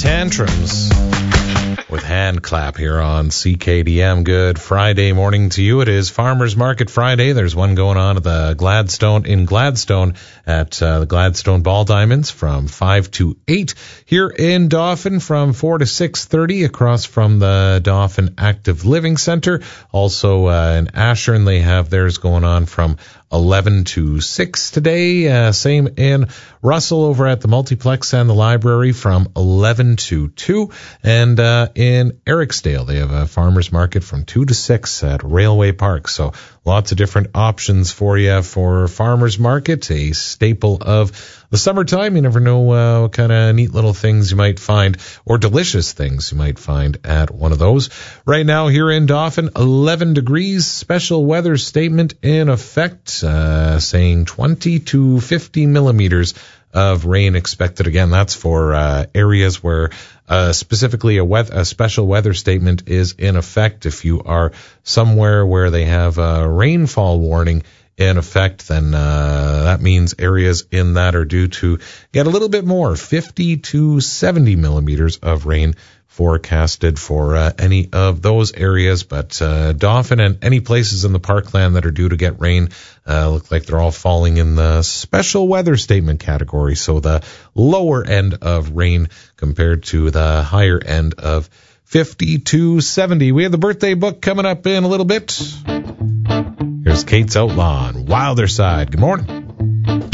Tantrums with Hand Clap here on CKDM. Good Friday morning to you. It is Farmers Market Friday. There's one going on at the Gladstone at the Gladstone Ball Diamonds from 5 to 8. Here in Dauphin from 4 to 6:30 across from the Dauphin Active Living Center. Also in Ashern, they have theirs going on from 11 to 6 today. Same in Russell over at the Multiplex and the Library from 11 to 2. And in Ericsdale, they have a farmer's market from 2 to 6 at Railway Park. So lots of different options for you for farmer's market, a staple of the summertime. You never know what kind of neat little things you might find, or delicious things you might find at one of those. Right now here in Dauphin, 11 degrees, special weather statement in effect, saying 20 to 50 millimeters of rain expected. Again, that's for areas where specifically a special weather statement is in effect. If you are somewhere where they have a rainfall warning in effect, then that means areas in that are due to get a little bit more, 50 to 70 millimeters of rain forecasted for any of those areas. But Dauphin and any places in the parkland that are due to get rain look like they're all falling in the special weather statement category. So the lower end of rain compared to the higher end of 50 to 70. We have the birthday book coming up in a little bit. Here's Kate's Outlaw on Wilder Side. Good morning.